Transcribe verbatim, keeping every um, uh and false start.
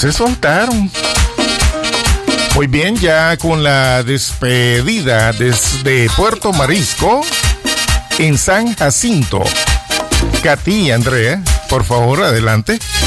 se soltaron. Muy bien, ya con la despedida desde Puerto Marisco, en San Jacinto. Katy y Andrea, por favor, adelante.